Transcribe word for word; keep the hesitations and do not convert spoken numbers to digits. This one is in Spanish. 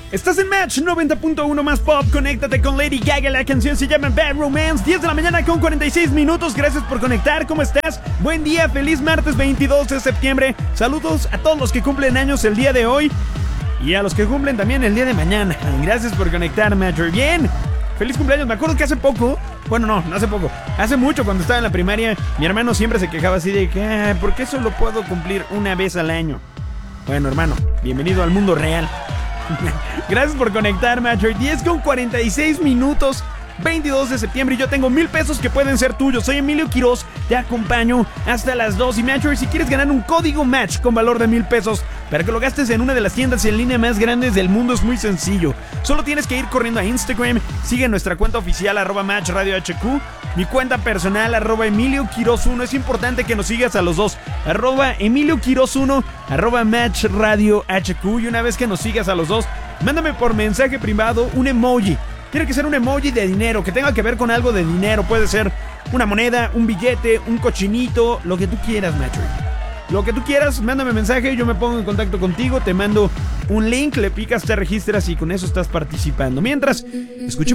Estás en Match noventa punto uno más pop. Conéctate con Lady Gaga. La canción se llama Bad Romance. diez de la mañana con cuarenta y seis minutos. Gracias por conectar. ¿Cómo estás? Buen día. Feliz martes veintidós de septiembre. Saludos a todos los que cumplen años el día de hoy y a los que cumplen también el día de mañana. Gracias por conectar, Match. Bien. Feliz cumpleaños. Me acuerdo que hace poco, bueno, no, no hace poco, hace mucho, cuando estaba en la primaria, mi hermano siempre se quejaba así de que, ah, ¿por qué solo puedo cumplir una vez al año? Bueno, hermano, bienvenido al mundo real. Gracias por conectar, Matcher. diez con cuarenta y seis minutos, veintidós de septiembre, y yo tengo mil pesos que pueden ser tuyos. Soy Emilio Quiroz, te acompaño hasta las dos. Y Matcher, si quieres ganar un código Match con valor de mil pesos para que lo gastes en una de las tiendas en línea más grandes del mundo, es muy sencillo. Solo tienes que ir corriendo a Instagram, sigue nuestra cuenta oficial arroba Match Radio H Q, mi cuenta personal arroba Emilio Quiroz uno. Es importante que nos sigas a los dos, arroba Emilio Quiroz uno, arroba Match Radio H Q. Y una vez que nos sigas a los dos, mándame por mensaje privado un emoji. Tiene que ser un emoji de dinero, que tenga que ver con algo de dinero. Puede ser una moneda, un billete, un cochinito, lo que tú quieras, Matcher. Lo que tú quieras, mándame mensaje, yo me pongo en contacto contigo, te mando un link, le picas, te registras y con eso estás participando. Mientras, escuchemos